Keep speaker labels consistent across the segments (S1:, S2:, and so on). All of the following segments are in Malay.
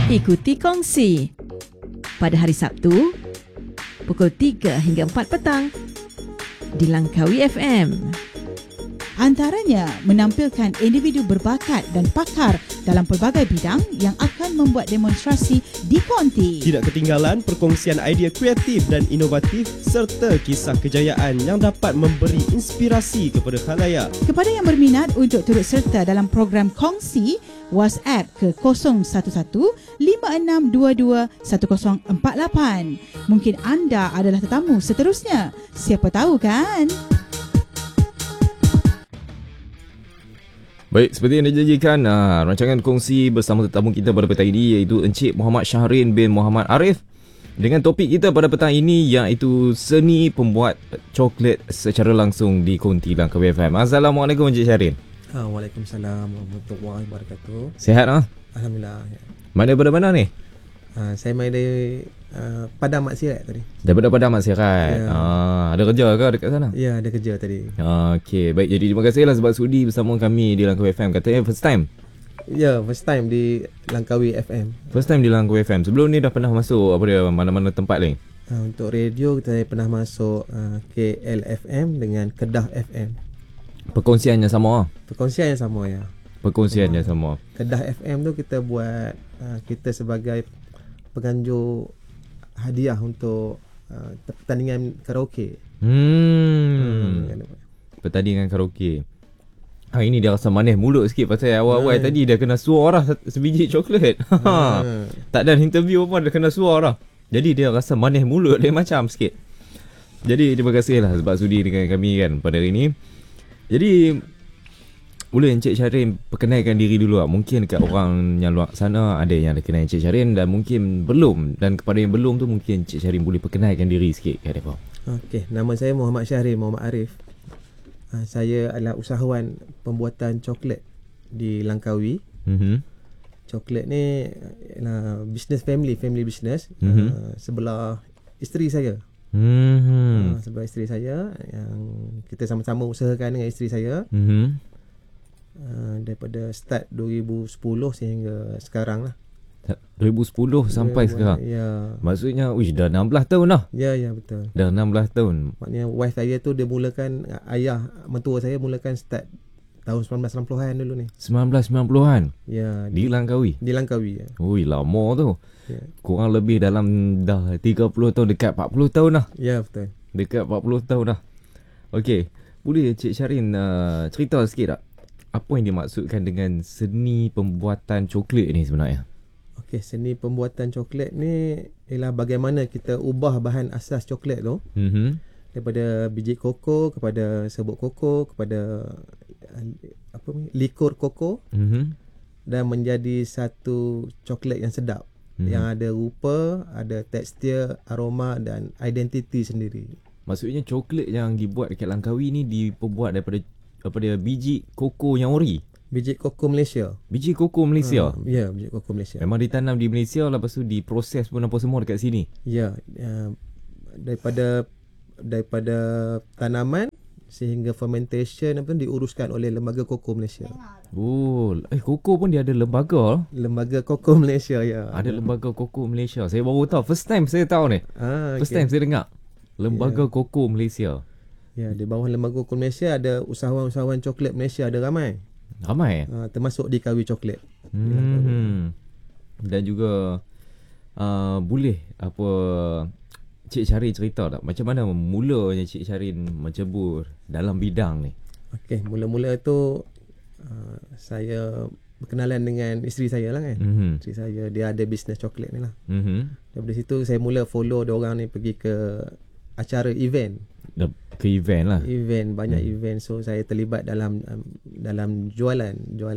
S1: Ikuti kongsi pada hari Sabtu pukul 3 hingga 4 petang di Langkawi FM.
S2: Antaranya menampilkan individu berbakat dan pakar dalam pelbagai bidang yang akan membuat demonstrasi di konti.
S3: Tidak ketinggalan perkongsian idea kreatif dan inovatif serta kisah kejayaan yang dapat memberi inspirasi kepada khalayak.
S2: Kepada yang berminat untuk turut serta dalam program kongsi, WhatsApp ke 011 5622 1048. Mungkin anda adalah tetamu seterusnya. Siapa tahu kan?
S4: Baik, seperti yang dijanjikan, rancangan kongsi bersama tetamu kita pada petang ini iaitu Encik Muhammad Syahrin bin Muhammad Arif dengan topik kita pada petang ini iaitu seni pembuat coklat secara langsung di konti Langkawi FM. Assalamualaikum Encik Syahrin.
S5: Waalaikumsalam warahmatullahi wabarakatuh.
S4: Sihat ah?
S5: Alhamdulillah.
S4: Mana daripada mana ni?
S5: Saya main dari Padang Mak Sirat tadi.
S4: Daripada Padang Mak Sirat.
S5: Ya.
S4: Ada kerja ke dekat sana?
S5: Ya, ada kerja tadi.
S4: Okey, baik. Jadi terima kasihlah sebab sudi bersama kami di Langkawi FM. Katanya first time.
S5: Ya, first time di Langkawi FM.
S4: First time di Langkawi FM. Sebelum ni dah pernah masuk mana-mana tempat lain?
S5: Untuk radio saya pernah masuk KLFM dengan Kedah FM.
S4: Perkongsiannya sama ah?
S5: Perkongsian yang sama ya.
S4: Perkongsiannya sama.
S5: Kedah FM tu kita buat kita sebagai penganjur hadiah untuk pertandingan karaoke.
S4: Pertandingan karaoke. Ini dia rasa manis mulut sikit pasal awal-awal tadi dia kena suar lah sebiji coklat. Tak ada interview pun dia kena suar lah. Jadi dia rasa manis mulut dia macam sikit. Jadi terima kasih lah sebab sudi dengan kami kan pada hari ini. Jadi boleh Encik Syahrin perkenalkan diri dulu lah. Mungkin dekat orang yang luar sana ada yang dah kenal Encik Syahrin dan mungkin belum. Dan kepada yang belum tu mungkin Encik Syahrin boleh perkenalkan diri sikit kat mereka.
S5: Okey, nama saya Muhammad Syahrin Muhammad Arif. Saya adalah usahawan pembuatan coklat di Langkawi. Coklat ni business family business. Sebelah isteri saya. Sebelah isteri saya yang kita sama-sama usahakan dengan isteri saya. Daripada start 2010 sehingga sekarang lah.
S4: 2010 sampai sekarang.
S5: Ya.
S4: Maksudnya dah 16 tahun lah.
S5: Ya betul.
S4: Dah 16 tahun.
S5: Maknanya wife saya tu dia mulakan, ayah mentua saya mulakan start tahun 1990-an dulu ni.
S4: 1990-an.
S5: Ya,
S4: di Langkawi.
S5: Di Langkawi ya.
S4: Ui, lama tu.
S5: Ya.
S4: Kurang lebih dalam dah 30 tahun, dekat 40 tahun lah.
S5: Ya betul.
S4: Dekat 40 tahun dah. Okey, boleh Cik Syahrin cerita sikit tak? Apa yang dimaksudkan dengan seni pembuatan coklat ni sebenarnya?
S5: Okey, seni pembuatan coklat ni ialah bagaimana kita ubah bahan asas coklat tu daripada biji koko kepada serbuk koko kepada likur koko dan menjadi satu coklat yang sedap yang ada rupa, ada tekstur, aroma dan identiti sendiri.
S4: Maksudnya coklat yang dibuat dekat Langkawi ni diperbuat daripada biji koko yang ori.
S5: Biji koko Malaysia.
S4: Biji koko Malaysia.
S5: Ya, biji koko Malaysia.
S4: Memang ditanam di Malaysia, lepas tu diproses pun apa semua dekat sini.
S5: Ya, daripada tanaman sehingga fermentation apa diuruskan oleh Lembaga Koko Malaysia.
S4: Koko pun dia ada lembaga.
S5: Lembaga Koko Malaysia ya.
S4: Ada Lembaga Koko Malaysia. Saya baru tahu. First time saya tahu ni. First time saya dengar. Lembaga Koko Malaysia.
S5: Ya, di bawah Lembaga Koko Malaysia ada usahawan-usahawan coklat Malaysia ada ramai. Termasuk di Kawi Coklat.
S4: Dan juga boleh Cik Syahrin cerita tak macam mana mulanya Cik Syahrin mencebur dalam bidang ni?
S5: Okey, mula-mula tu saya berkenalan dengan isteri saya lah kan. Isteri saya dia ada bisnes coklat ni lah. Daripada situ saya mula follow dia orang ni pergi ke acara event.
S4: Ke event lah.
S5: Banyak event. So saya terlibat dalam jualan.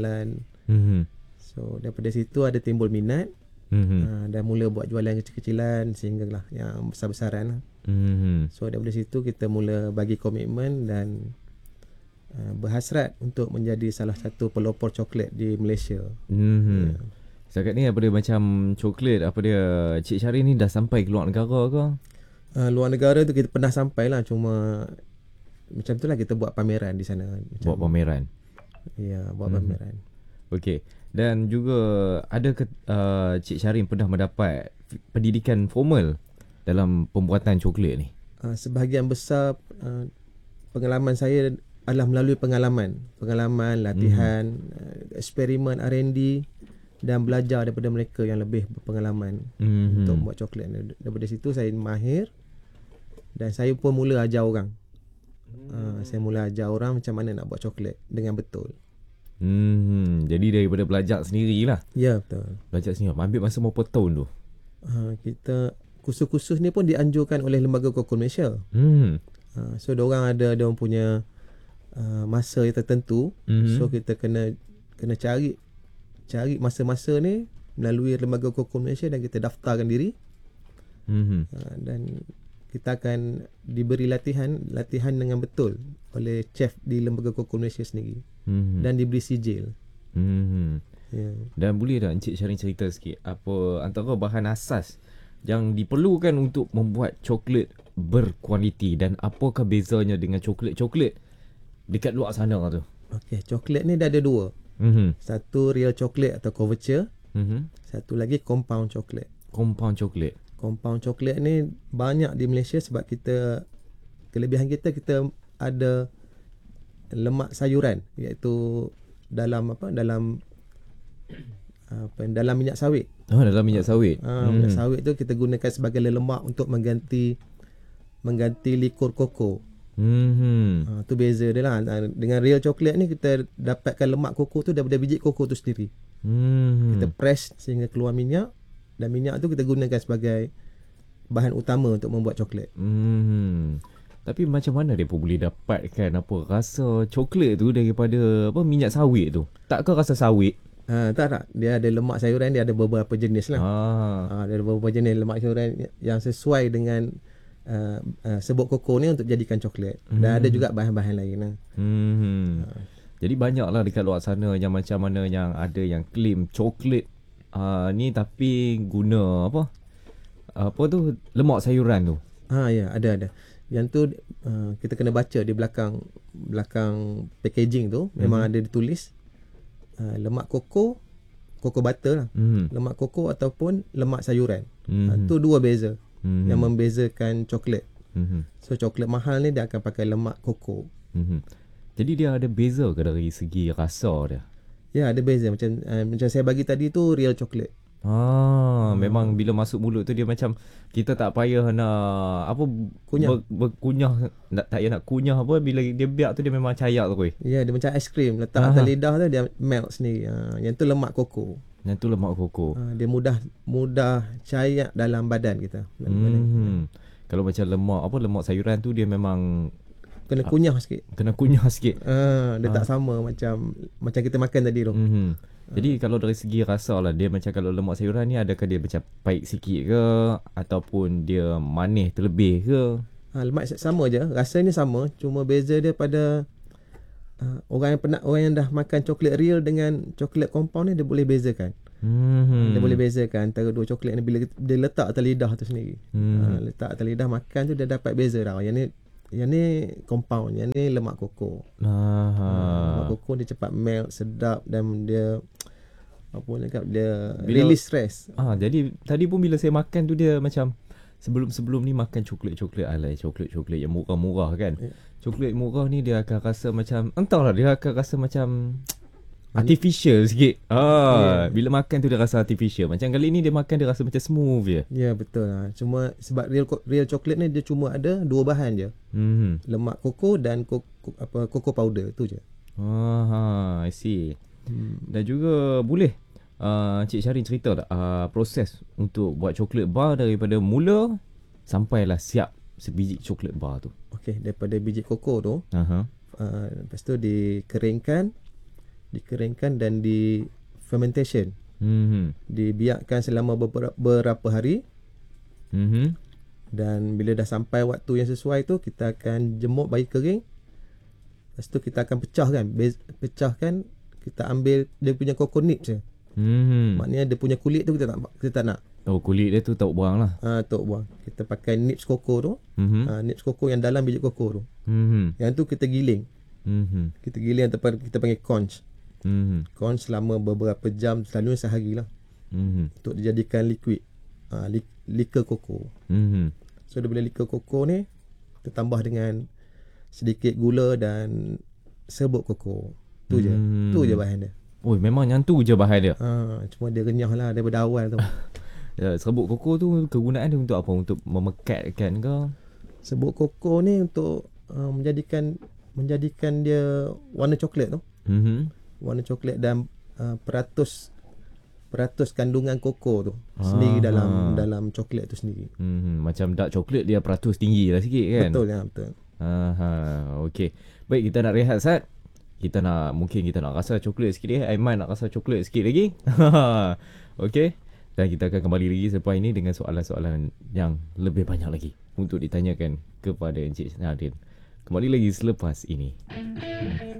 S5: So daripada situ ada timbul minat. Dan mula buat jualan kecil-kecilan sehinggalah yang besar-besaran lah. So daripada situ kita mula bagi komitmen dan berhasrat untuk menjadi salah satu pelopor coklat di Malaysia.
S4: Setakat ni apa dia macam coklat Cik Syahrin ni dah sampai ke luar negara ke?
S5: Luar negara tu kita pernah sampai lah, cuma macam tu lah kita buat pameran di sana.
S4: Buat pameran?
S5: Ya, buat pameran.
S4: Okey. Dan juga ada ke Cik Syarin pernah mendapat pendidikan formal dalam pembuatan coklat ni?
S5: Sebahagian besar pengalaman saya adalah melalui pengalaman, latihan, eksperimen R&D dan belajar daripada mereka yang lebih berpengalaman untuk buat coklat ni. Daripada situ saya mahir dan saya pun mula ajar orang. Saya mula ajar orang macam mana nak buat coklat dengan betul.
S4: Jadi daripada belajar sendirilah.
S5: Ya, betul.
S4: Belajar sendiri. Ambil masa berapa tahun tu?
S5: Kita kursus-kursus ni pun dianjurkan oleh Lembaga Koko Malaysia. So diorang ada diorang punya masa yang tertentu. So kita kena cari masa-masa ni melalui Lembaga Koko Malaysia dan kita daftarkan diri. Dan kita akan diberi latihan dengan betul oleh chef di Lembaga Koko Malaysia sendiri. Dan diberi sijil.
S4: Dan boleh tak Encik Syarin cerita sikit apa antara bahan asas yang diperlukan untuk membuat coklat berkualiti dan apakah bezanya dengan coklat-coklat dekat luar sana tu?
S5: Okey, coklat ni dah ada dua. Satu real coklat atau couverture. Satu lagi compound coklat.
S4: Compound coklat.
S5: Compound coklat ni banyak di Malaysia sebab kelebihan kita ada lemak sayuran iaitu dalam minyak sawit.
S4: Dalam minyak sawit.
S5: Minyak sawit tu kita gunakan sebagai lemak untuk mengganti likur koko. Tu beza dia lah. Dengan real coklat ni kita dapatkan lemak koko tu daripada biji koko tu sendiri. Kita press sehingga keluar minyak dan minyak tu kita gunakan sebagai bahan utama untuk membuat coklat.
S4: Tapi macam mana dia pun boleh dapatkan rasa coklat tu daripada minyak sawit tu? Takkah rasa sawit?
S5: Tak. Dia ada lemak sayuran, dia ada beberapa jenis lah. Dia ada beberapa jenis lemak sayuran yang sesuai dengan serbuk koko ni untuk jadikan coklat. Dan ada juga bahan-bahan lain lah.
S4: Jadi banyaklah dekat luar sana yang macam mana yang ada yang claim coklat ni tapi guna apa tu lemak sayuran tu.
S5: Ya, ada. Yang tu kita kena baca di belakang packaging tu memang ada ditulis lemak koko butter lah. Lemak koko ataupun lemak sayuran. Tu dua beza yang membezakan coklat. So coklat mahal ni dia akan pakai lemak koko.
S4: Jadi dia ada beza ke dari segi rasa dia?
S5: Ya, ada beza. Macam saya bagi tadi tu real coklat.
S4: Memang bila masuk mulut tu dia macam kita tak payah nak
S5: kunyah.
S4: Berkunyah, tak payah nak kunyah bila dia biak tu dia memang cair tu.
S5: Ya, dia macam aiskrim letak atas lidah tu dia melt sendiri. Yang tu lemak koko. Dia mudah cair dalam badan kita.
S4: Kalau macam lemak sayuran tu dia memang
S5: kena kunyah sikit. Dia tak sama macam kita makan tadi tu.
S4: Jadi kalau dari segi rasa lah, dia macam kalau lemak sayuran ni adakah dia macam pahit sikit ke ataupun dia manis terlebih ke?
S5: Lemak sama je, rasanya sama, cuma beza dia pada orang yang dah makan coklat real dengan coklat compound ni dia boleh bezakan. Dia boleh bezakan antara dua coklat ni bila dia letak atas lidah tu sendiri. Letak atas lidah makan tu dia dapat beza dah. Yang ni compound, yang ni lemak koko. Lemak koko dia cepat melt, sedap dan dia release stress.
S4: Jadi tadi pun bila saya makan tu dia macam sebelum ni makan coklat alai coklat yang murah-murah kan. Coklat murah ni dia akan rasa macam entahlah, dia akan rasa macam artificial sikit. Bila makan tu dia rasa artificial. Macam kali ni dia makan dia rasa macam smooth je.
S5: Ya, betul lah. Cuma sebab real coklat ni dia cuma ada dua bahan je. Lemak koko dan koko powder tu je.
S4: I see. Dan juga boleh Cik Syarin cerita tak proses untuk buat coklat bar daripada mula sampailah siap sebiji coklat bar tu?
S5: Okey, daripada biji koko tu, lepas tu dikeringkan dan di fermentation. Dibiarkan selama beberapa hari. Dan bila dah sampai waktu yang sesuai tu, kita akan jemur bagi kering. Lepas tu kita akan pecahkan, kita ambil dia punya cocoa nibs je. Maknanya dia punya kulit tu kita tak nak.
S4: Kulit dia tu tak buang lah.
S5: Tak buang. Kita pakai nibs koko tu. Nibs koko yang dalam biji koko tu. Yang tu kita giling. Kita giling ataupun kita panggil conch. Corn selama beberapa jam, selalunya sehari lah, untuk dijadikan liquid, liquor koko. So dia bila liquor koko ni kita tambah dengan sedikit gula dan serbuk koko. Tu je bahan dia.
S4: Oh, memang yang tu je bahan dia.
S5: Cuma dia renyah lah daripada awal tu.
S4: Serbuk koko tu kegunaan dia untuk apa? Untuk memekatkan ke?
S5: Serbuk koko ni untuk menjadikan dia warna coklat tu. Warna coklat dan peratus kandungan koko tu sendiri dalam coklat tu sendiri.
S4: Macam dark coklat dia peratus tinggi lah sikit kan?
S5: Betul ya, betul.
S4: Okey. Baik, kita nak rehat Sat. Mungkin kita nak rasa coklat sikit Aiman nak rasa coklat sikit lagi. Okey. Dan kita akan kembali lagi selepas ini dengan soalan-soalan yang lebih banyak lagi untuk ditanyakan kepada Encik Nadin. Kembali lagi selepas ini.